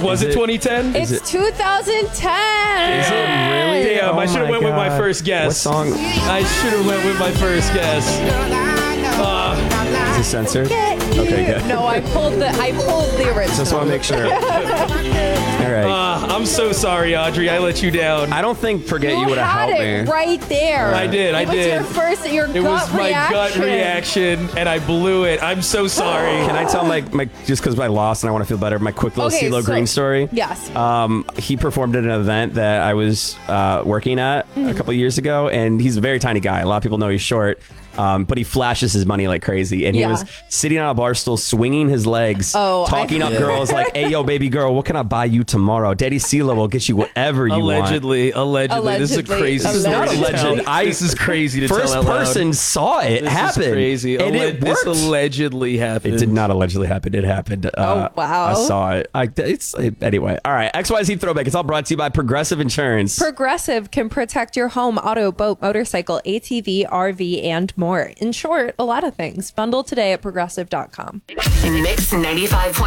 Was it 2010? It's 2010. Is it really? Damn, I should have went with my first guess. What song? I should have went with my first guess. Is it censored? Okay, good. No, I pulled the original. Just want to make sure. All right. I'm so sorry, Audrey. I let you down. I don't think Forget You would have had helped it me. right there. I did. It was your It was my gut reaction, and I blew it. I'm so sorry. Can I tell my just because I lost and I want to feel better, my quick little CeeLo Green story? Yes. He performed at an event that I was working at a couple of years ago, and he's a very tiny guy. A lot of people know he's short. But he flashes his money like crazy. And he was sitting on a bar stool, swinging his legs, talking up girls like, hey, yo, baby girl, what can I buy you tomorrow? Daddy CeeLo will get you whatever you want. Allegedly. This is a crazy This is not alleged. This is crazy to tell First out loud. person saw it happen. This is crazy. And it worked. This allegedly happened. It did not allegedly happen. It happened. Oh, wow. I saw it. Anyway. All right. XYZ Throwback. It's all brought to you by Progressive Insurance. Progressive can protect your home, auto, boat, motorcycle, ATV, RV, and more. In short, a lot of things. Bundle today at progressive.com. Mix 95.1.